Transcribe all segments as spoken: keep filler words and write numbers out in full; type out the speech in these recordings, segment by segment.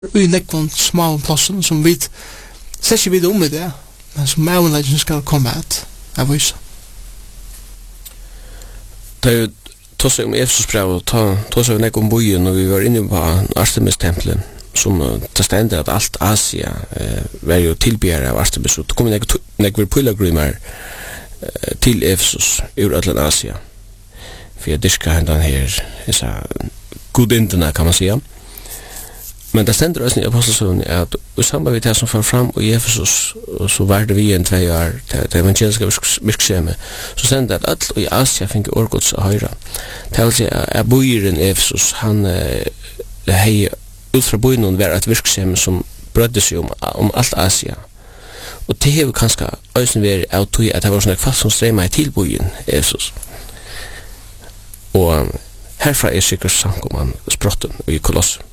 i nekvån små plassen som vi ser ikke videre om i det, men som mavenleggen skal komme at jeg viser. Det er jo tås om Efesusbrev og tås om nekvån bojen og vi var inne på Artemis-templet som det stender at alt Asia eh, var jo tilbjere av Artemis og det kom nekvån pilgrimer eh, til Efesus ur Øtland Asia for jeg dyrka hendan her godindene kan man säga. Men det stender også i apostelsøvnen at i samband med det som får fram i Efesus og så var det vi en tvei år til evangeliske virksomme så stender det at alt i Asia finner årgods å høyre. Det vil si at boiren Efesus han hei ut fra boinen var et virksomme som brødde seg om, om alt Asia. Og det har kanskje også vært av tog at det var sånn fast som strømmer til boien Efesus. Og herfra er sikkert sankoman sprotten i Kolossen.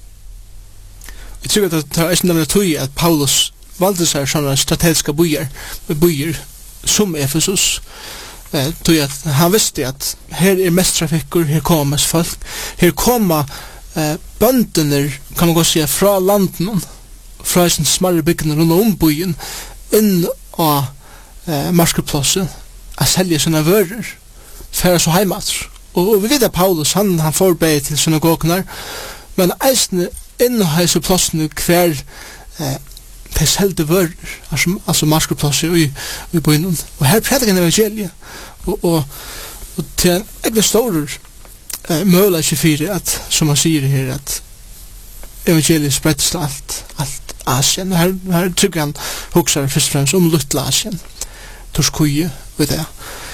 Jeg tror at det er ikke nemlig tog at Paulus valgte seg sånne strategiske byer, byer som Efesus. Eh, tog at han visste at her er mest trafikker, her kommer mest folk, her kommer eh, bøndene, kan man godt si, fra landen, fra sin smarre byggene rundt om byen, inn av eh, marskeplasset, å selge sine vører, for så heimat. Og, og vi vet at Paulus, han, han forbeid til synagogene, men eisne inn og heise plassene hver eh, de selte vører, altså, altså marskeplasser i, i byen. Og her prædiker en evangeliet, og, og, og til en egentlig store eh, møla ikke fire, at, som man sier her, at evangeliet sprettes til alt, alt Asien. Her, her trykker han hokser først og fremst om Lutla Asien, Torskuje, ved det.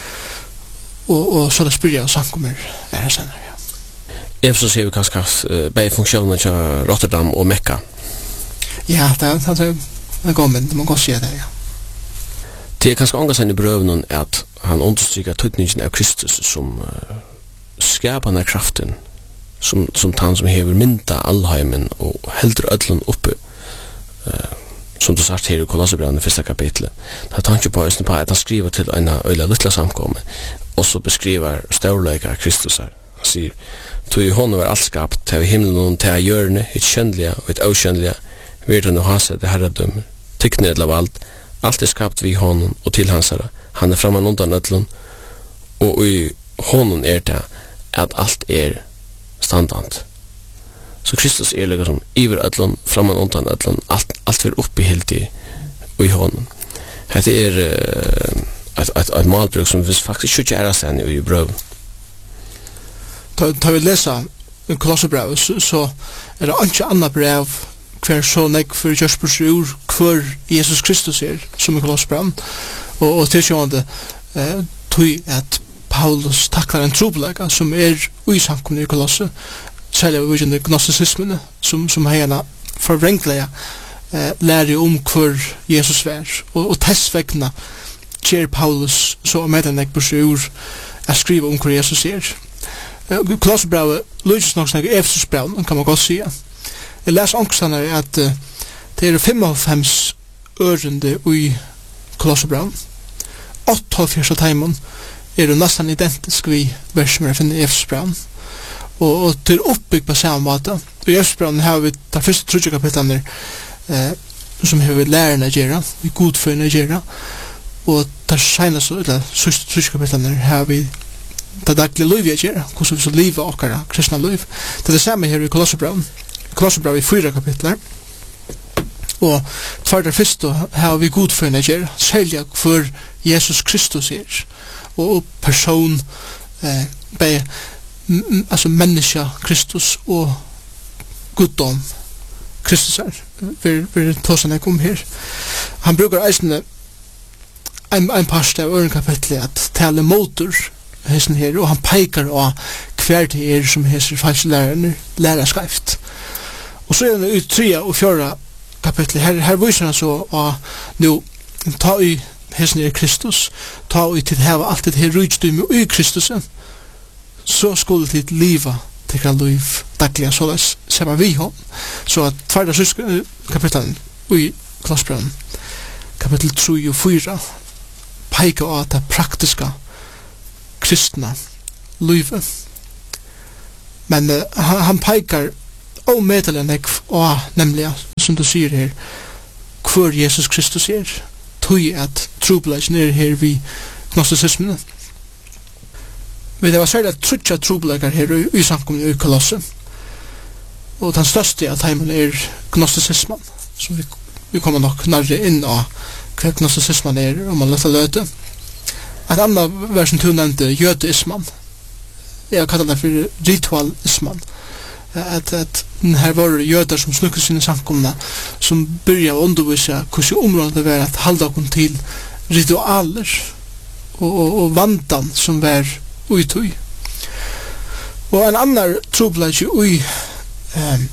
Og, og så det spyrir jeg og sankommer er her senere, ja. Efesus har jo kanskje haft uh, begge funksjoner til Rotterdam og Mekka. Ja, det er, det er en god mynd, man kan si det, ja. Det er kanskje ångas han i brøvnen at han understryker tøytningen av Kristus som uh, skapande kraften, som, som han som hever mynda allheimen og heldur ödlun oppe, uh, som du sagt her i Kolossebrevnen i første kapitlet. Det har tanke på, på at han skriver til en øyla luttla samkomme, og så beskriver størleika av Kristus her. Han sier, «Tog i hånden var alt skapt, til vi himmelen og til hjørne, et kjønnlige og et avkjønnlige, virden og hase det herredømmer, tykknedel av alt, alt er skapt vi i hånden og til hans herre, han er framan undan ødlun, og i hånden er det at alt er standant.» Så Kristus er liksom som iver ødlun, framan undan ødlun, alt, alt er oppi helt i, i hånden. Dette er uh, et, et, et malbruk som vi faktisk ikke er sen i brøv. Ta, ta vi lesa i Kolossebrevet, så, så er det ikke annet brev hver så nek for Gjørsbursur hver Jesus Kristus er, som i Kolossebrevet. Og, og tilkjønne eh, tog at Paulus taklar en trobelega som er uisamkomne i Kolosse, særlig av ugende gnosticismene, som, som heierne forvrenglega eh, lærer om hver Jesus var. Og, og tessvekna kjer Paulus så med den ekbursur er skriva om hver Jesus er. Uh, Kolossebrevet lyses nok snakke Efesusbrevet, kan man godt sige. Jeg leser angstene at uh, det er femoghalvfems ørende i Kolossebrevet. åttihalvfjerds av teimen er det nesten identisk vi versen vi finner i Efesusbrevet. Og, og det er oppbyggt på samme måte. I Efesusbrevet har vi de første trudje kapitlene uh, som har vi lærerne gjøre, vi godførende gjøre. Og de seneste, eller siste trudje kapitlene har vi det daglige liv jeg gjør, hvordan vi skal live okkara kristna liv. Det er det samme her i Kolossebrevet. Kolossebrevet i fyra kapitler. Og tvær der første har vi godførende gjør, særlig for Jesus Kristus er. Og person, eh, be, m, altså menneska Kristus og guddom Kristus er. Vi, vi tås han om her. Han brukar eisende en, en part av øren kapitlet at tale motor hesten her, og han peikar av hver det er som heser falslærerne lærer skreft. Og så er det ut tre og fjorda kapitlet, her, her viser han så av nu, ta i hesten her Kristus, ta i til heva alt det her rydstymme i Kristus, så skulle ditt liva tekra liv dagliga, så det ser man vi hånd. Så at tverda syske kapitlen i Kolossebrevet, kapitel tre og fyra, peikar av det praktiska kristna livet. Men uh, han, han peikar ometelig nekv, og nemlig, som du sier her, hvor Jesus Kristus er, tog at trobeleisen er her vi gnosticismen. Men det var særlig trutja trobeleikar her i, i samkommet i Kolosse. Og den største av heimen er gnosticismen, som vi, vi kommer nok nærre inn av hva gnosticismen er, om man lette løte. Et annet vers som du nevnte, jødeismen. Jeg kallar det for ritualismen. At, at her var jøder som snukket sine samkomna, som byrja å undervisa hvordan området det var at halda okkur til ritualer og, og, og vandan som var uitui. Og en annar trobladje ui um,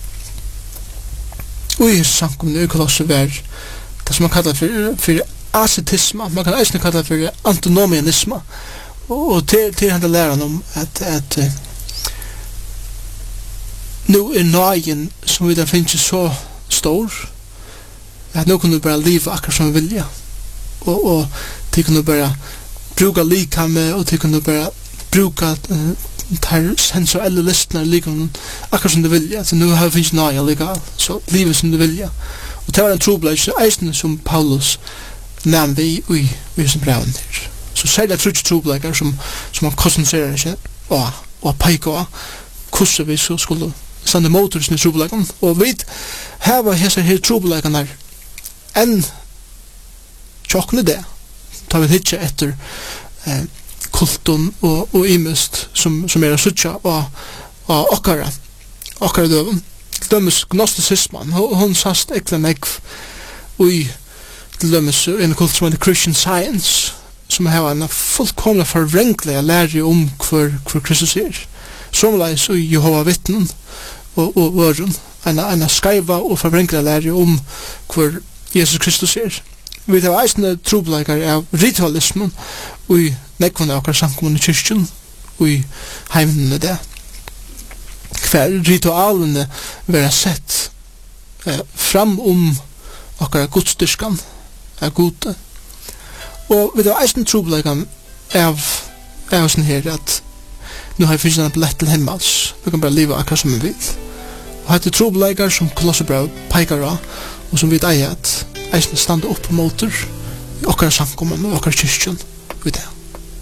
ui samkomna i Kolosse var det som man kallar for, for ascetisma, man kan eisne kalla for antinomianisma, og, og til, til henne læren om at, at uh, nu er nøyen som vi da finnes så stor at nu kan du bare leve akkurat som vi vilja, og, og til kan du bare bruka likame, og til kan du bare bruka uh, tar sensuelle listene likame akkurat som du vilja, så nu har vi finnes nøyen legal, så livet som du vilja. Og det var en trobladje eisne som Paulus nevn vi i i som braun her. Så særlig trutje trobladjer som, som man konsentrerer seg og, og peika av hvordan vi så skulle stande motorsen i trobladjen. Og vi har hese her trobladjen her enn tjokkne det. Ta vi hitje etter eh, kulton og, og imest som, som er a sutja og, og okkara okkara døven. Dømes gnosticismen, hon sast ekle nekv ui til dømes en kult som heter Christian Science, som har en fullkomna forvrengelig lære om hver, hver Kristus er. Somleis ui Jehova vittnen og, og øren, en, en skaiva og forvrengelig lære om hver Jesus Kristus er. Vi har eisne trobleikar av ritualismen ui nekvane okkar samkommun i kyrkjen ui heimene det. Hver ritualene vera sett eh, fram om okkar godstyrskan er gode. Og vi har eisen trobleikan av av sånn her at nu har vi finnes en billett til himmels. Vi kan bare leve akkurat som vi vil. Og hette trobleikar som Kolosserbrev peikar av, og som vi eier at eisen standa opp på motor i okkar samkommun og okkar kyrkjen vid det.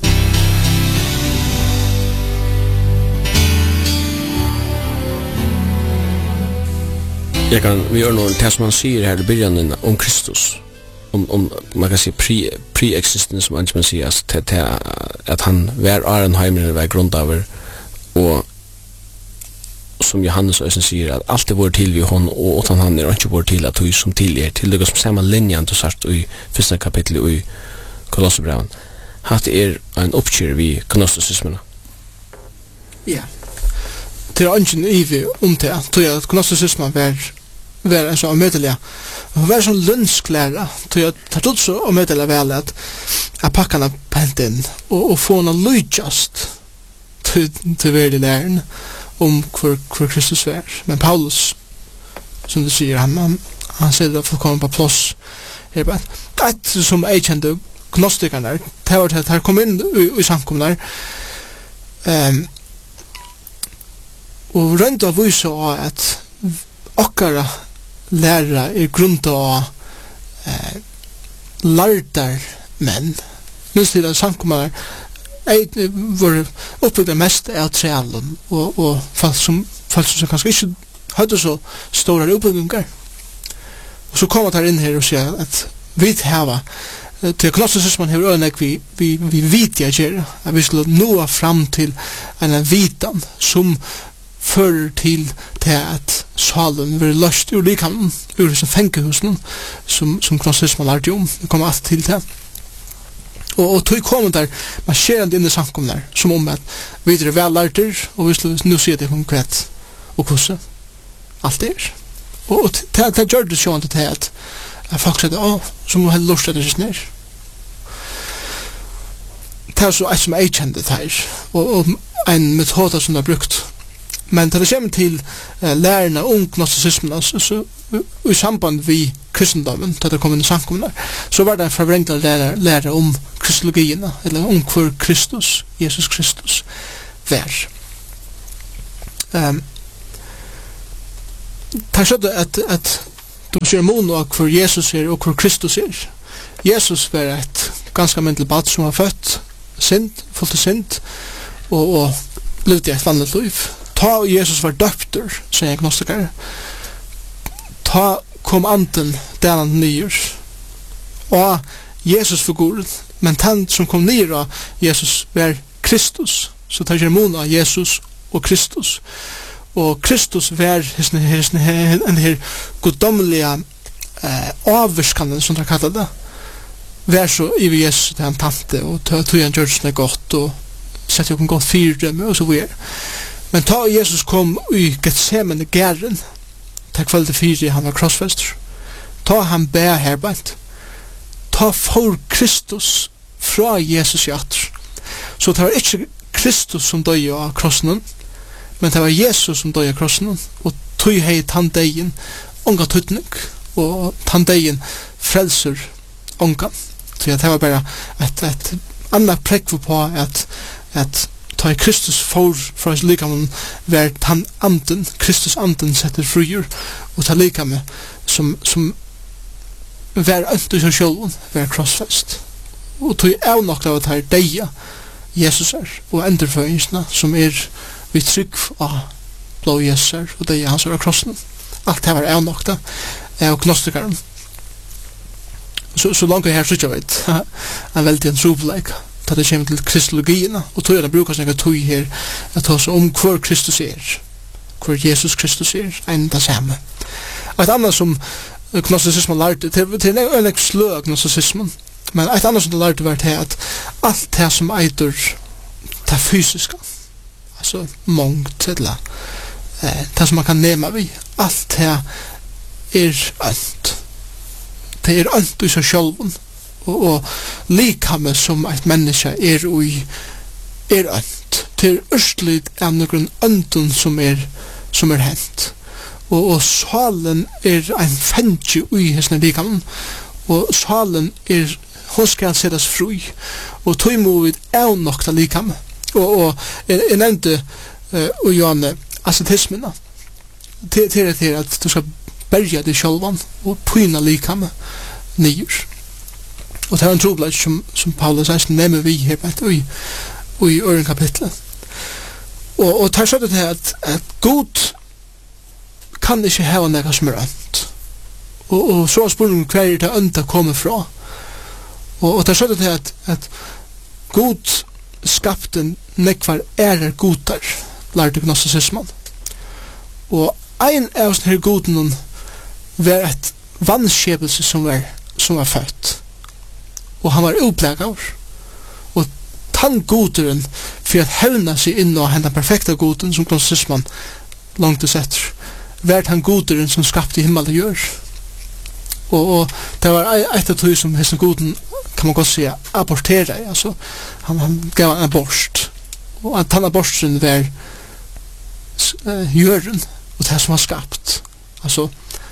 Jag kan vi gör någon det som man säger här i början om Kristus, om om man kan säga pre pre-existence som man säger att att, att han var Arenheimer var grundaver och som Johannes också säger att allt det var till vi hon och utan han är inte var till att du som till er till det som samma linjen du sagt i första kapitlet i Kolosserbrevet. Hatt er en uppkör vi gnosticismen. Ja. Det er ingen ivi om det, tog jeg at gnosticismen var, var en sånn omøtelig, og var sånn lønsklæra, tog jeg at det er så omøtelig vel at jeg pakket den pent inn, og, og få noe lydjast til, til verdig læren om hvor, hvor Kristus var. Men Paulus, som du sier, han, han, han sier det for å komme på plass her, men det som jeg kjente gnostikerne, det var til at her kom inn i, i samkomne der, um, og rønt av vise av at okkara lærere er grunnt av eh, lardar menn. Minst til at samkommene var oppbygd mest av trealen og, og folk som, folk som kanskje ikke hadde så store oppbyggingar. Og så kommer der inn her og sier at vi hava til gnosticismen hever øyne vi, vi, vi vit jeg gjør at vi skulle nå fram til en vitan som fører til til at salen vil løst ur likammen, ur som fengehusen som, som gnosticismen lærte om. Vi kommer alt til det. Og, og tog kommer der marscherende inn i samkommen der, som om at vi er vel lærter, og vi skulle nå si det konkret og hvordan alt er. Og, og det gjør det sånn til at folk sier, å, så må jeg lort at det er snær. Det er så et som jeg kjente det her, og, og en metode som er brukt. Men til det kommer til uh, lærerne om gnosticismen, så, så i samband vi kristendommen, til det kom inn i samkommen, så var det en forvrengelig lærer, lærer om kristologierna, eller om hvor Kristus, Jesus Kristus, var. Um, tar så att att de ser mon och för Jesus är och för Kristus är. Jesus var ett ganska mental bad som har fött synd, fullt av synd och och levde ett vanligt liv. Ta Jesus var döpter, säger agnostiker. Ta kom anden den nyer. Och Jesus för god, men han som kom ner av Jesus var Kristus. Så tar jag mon av Jesus och Kristus. Og Kristus var en her goddomliga eh, avvirskanden, som de kallar det, var så i Jesus til han tante, og tog han gjørsene godt, og sette jo en godt fyrdømme, og så videre. Men ta Jesus kom i Gethsemane gæren, ta kvalitet fyre han var krossfester, ta han bæ herbeint, ta for Kristus fra Jesus hjerter. Så det var ikke Kristus som døg av krossen, men det var Jesus som døg av krossen, og tog hei tandeien onga tøtning, og tandeien frelser onga. Så det var bare et, et annet prekv på at, at ta Kristus for fra hans likamen var tan anden, Kristus anden setter frier, og ta likame som, som var øntu seg sjølven, var krossfest. Og tog av nok av at her deia Jesus er, og endurføyingsna som er vi trygg av blå Jesus er, og deia hans er av krossen. Alt det var av nok da, og gnostikaren. Så, så langt her sykja vet, en veldig en trobeleik, da det kommer til kristologierna, og tog jeg brukar snakka tog her, at ta seg om hvor Kristus er, hvor Jesus Kristus er, enn det samme. Og et annet som gnosticismen lærte, til, til en en slø gnosticismen, men et annet som det lærte var til at alt det som eitur det fysiska, altså mångt, eller eh, det som man kan nema vi, alt det er ønt. Det er ønt i seg sjølven, og, og likame som et menneske er ui, er ønt. Det er østlig av noen ønten som er, som er hent. Og, og salen er en fengi ui hesne likamen, og salen er, hon skal settes fri, og tog må vi av nokta likame. Og, og jeg nevnte uh, og Johanne ascetismena, til, til, til at du skal berja dig sjálvan og pyna likame nyer. Og det er en trobladj som, som Paulus eisen nemmer vi her på i, i øren kapitlet. Og, og tar så det til at, at God kan ikke heva nega som er ønt. Og, og så er spørsmålet hver er det ønta kommer fra. Og, og tar så det til at, at God skapte nekvar ærer godar, lærte gnosticismen. Og ein av sånne her goden var et vannskjebelse som var, som var født. Og han var uppläggar. Og tann goderen for at hevna seg inn og henne perfekta goden som gnosticismen langt og setter, var han goderen som skapte himmel og jør. Og, og det var et av tog som hessen goden, kan man godt si, abortera. Altså, han, han gav en abort. Og at han aborten var uh, jøren, og det som har skapt. Altså,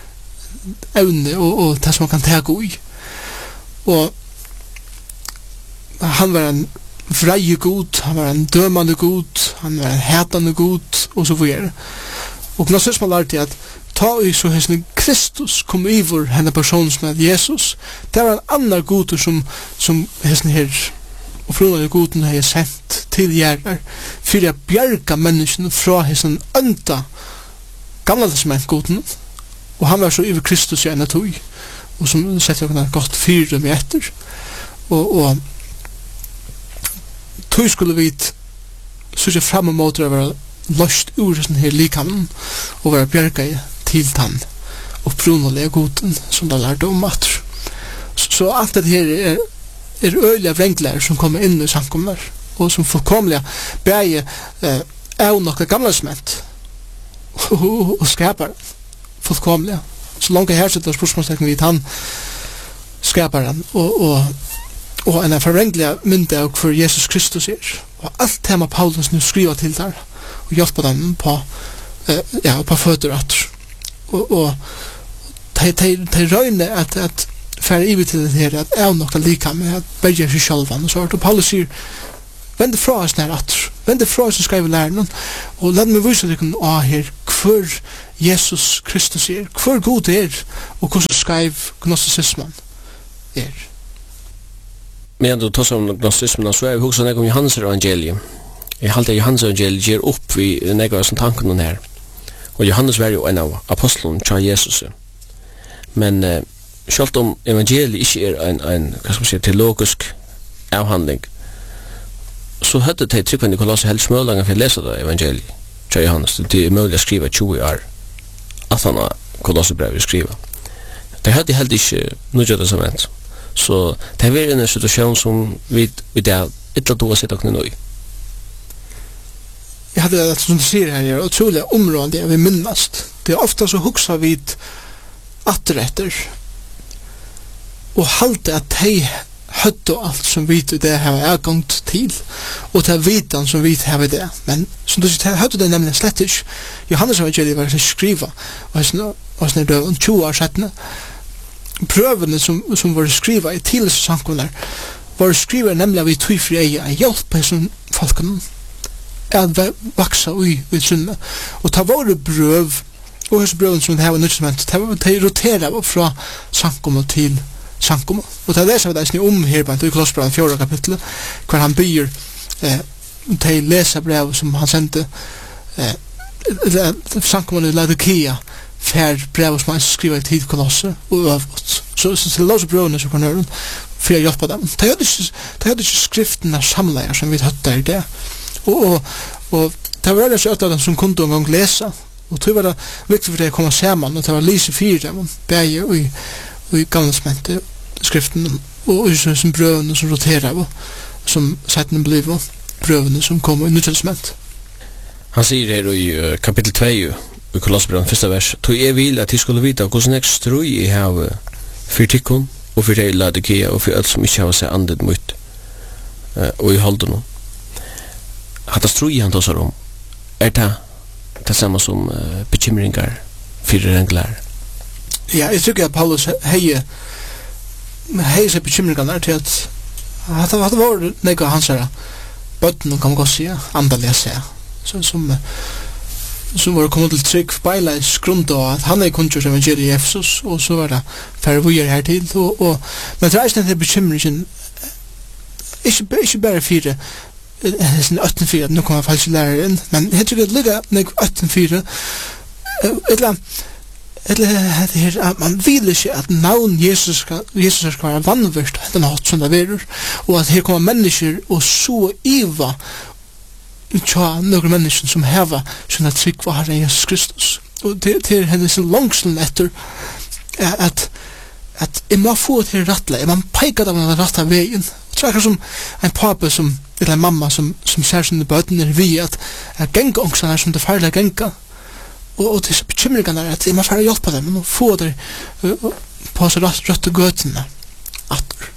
evne og, og det som man kan tega ui. Og han var en vreie god, han var en dømande god, han var en hetande god, og så videre. Og gnosticismen lærte at ta i så hesten Kristus kom ivor henne personen som er Jesus, det var en annan god som, som hesten her og frunade goden har sendt til gjerrar for å bjerga menneskene fra hesten ønta gamla testament goden, og han var så ivor Kristus i ena tog, og som setter jeg godt fyrre med etter, og, og tog skulle vi sørge frem og måter å være løst ur hesten her likamen og være bjerga i til tann opprunalige goden som de lærte om at. Så, så alt det her er, er øyelige vrengler som kommer inn i samkommer og som fullkomlige bæge eh, av noe gamle sment og, og, og skapar fullkomlige. Så langt her sitter spørsmålstekning vidt han skapar han og, og, og en forvrengelige mynde av hvor Jesus Kristus er. Og alt tema Paulus nu skriver til der og hjelper dem på eh, ja, på føtter at og, og de røyne at, at færre ivet til det her at er nokka lika med at berger seg sjálvan og så og Paulus sier vend det fra oss nær at vend det fra oss og skrive læreren og let meg vise dere ah, her hver Jesus Kristus er, hver god er, og hvordan skreiv gnosticismen er. Men du tar om gnosticismen, så er vi hos om Johannes evangelium. Jeg halte Johannes evangelium gir opp i negga som tanken her. Og Johannes var jo en av apostlen til Jesus. Men uh, selv om evangeliet ikke er en, en hva skal man si, teologisk avhandling, så hadde de tryggvann i Kolosser helst møllangen for å lese det evangeliet til Johannes. Det er mulig å skrive tjue år at han har Kolosserbrevet å skrive. De hadde helt ikke noe testament. Så det er en situasjon som vi i dag ikke har sett dere nå i. Jeg hadde det som du sier her, er utrolig område jeg vil minnast. Det er ofta så hugsa vi atretter og halte at de høtte alt som vi det har ergangt til, og til vitan som vi har det. Men som du sier, høtte det nemlig slett ikke. Johannes evangeliet var skriva, og sånn er døven tjue år settene. Prøvene som, som var skriva i tidligere sankunar var skriva nemlig av i tog fri eie, en hjelp på som folkene at vaksa ui i sunne. Og ta våre brøv, og hos brøven som det her var nødvendig, ta våre rotera fra sankunar til sankunar. Og ta leser vi det om her på i Kolosserbrevet fjorda kapitlet, hver han byr eh, til lesa brev som han sendte eh, sankunar i Laodikea, fær brev som han skriver i tid Kolosser og øvrigt. Så til lås og brøvene som kan høre for å hjelpe dem. Det hadde ikke skriften av samleier som vi hadde der det. Og, og, og det var veldig søtt av dem som kunne en gang lese. Og det var det viktig for det å komme sammen, og det var lise fire dem, begge og i, i gamle skriften, og i som brøvene som roterer, og som settene ble brøvene som kom i nyttelsement. Han sier her i uh, kapittel to i Kolosserbrevet første vers, «Tog jeg vil at jeg skulle vite hvordan jeg strøy jeg har for tikkun, og for det Laodikea, og for alt som ikke har seg andet mot, uh, og i holden noen. Hatta strøy han tåsar om, er det det samme som uh, bekymringar for renglar? Ja, jeg tykker at Paulus heier heier seg bekymringarna til at at det var nekva hans her bøtten, kan man godt si, andalega seg, som som var kommet til trygg beileis grunn av at han er kunnkjørs evangeliet i Efesus, og så var det færre vujer her til, og, og, men det er ikke denne bekymringen, ikke, ikke bare fire, det er sånn åtten fire, nå kommer jeg faktisk lærer inn, men jeg tror det ligger nek åtten fire, eller eller det her, at man vil ikke at navn Jesus skal, Jesus skal være vannvurt, den har hatt sånn det verur, og at her kommer mennesker og så iva tja noen mennesker som hever sånne trygg var Herren Jesus Kristus. Og det, det er hennes langslen etter at at jeg må få til rattle, jeg må peika dem av den ratta veien. Det er akkurat som en pape som, eller en mamma som, som ser sine bøtner vi at jeg genga ångsene er som det farlige genga. Og, og disse bekymringene er at jeg må færre hjelpe dem og få det uh, på seg røtte gøtene atter.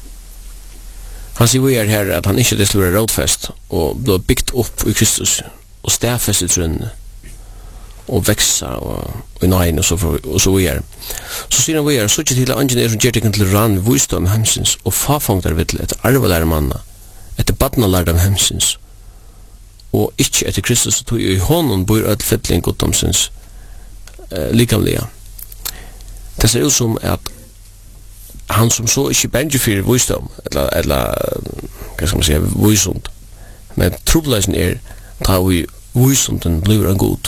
Han sier vi er her at han ikke det være rådfest og ble bygd opp i Kristus og stedfest i trunnen og veksa og, og i nøyen og så, for, og så vi er. Så sier han vi er så ikke til at angene er som gjør til rann ved visdom hemsins og fafongter vidt etter arvelære manna etter badnalærdom hemsins og ikke etter Kristus og tog i hånden bor ødel fettling goddomsins eh, likamlige. Det ser ut som at han som så ikke bænger for visdom, eller, eller hva skal man si, visdom, men trobeleisen er da vi visdomten blir en god.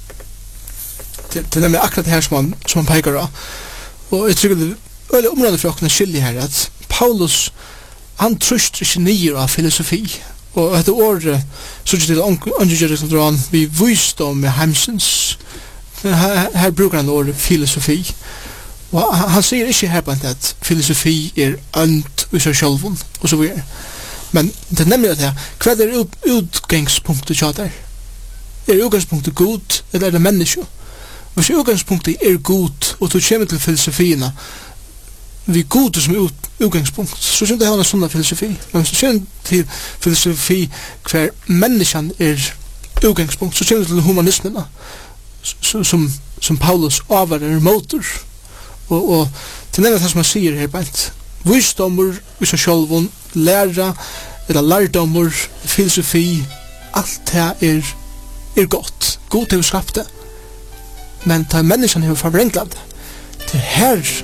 Det, det er nemlig akkurat det her som han, som han peker av. Og jeg tror det er veldig området for åkne skyldig her, at Paulus, han truster ikke nye av filosofi, og etter året så ikke til åndgjøret vi visdom med heimsens. Her, her bruker han året filosofi. Og han sier ikke her på at filosofi er ønt i seg selv og så videre. Men det er nemlig at det, hva er ut, utgangspunktet til det? Er utgangspunktet god, eller er det menneske? Hvis utgangspunktet er god, og du kommer til filosofiene, vi god som ut, utgangspunkt, så synes det er en sånn filosofi. Men hvis du kommer til filosofi hver menneskene er utgangspunkt, så kommer du til humanismen, som, som Paulus avvarer motor. Og, og til nevnt det som han sier her bænt visdommer, vi seg sjálfun læra, eller lærdommer filosofi, alt det er er godt god til å skape det men ta menneskene har forvrenglet det. Til her